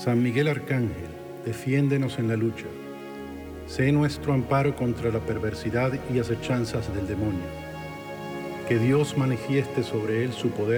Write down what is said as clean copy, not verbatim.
San Miguel Arcángel, defiéndenos en la lucha. Sé nuestro amparo contra la perversidad y acechanzas del demonio. Que Dios manifieste sobre él su poder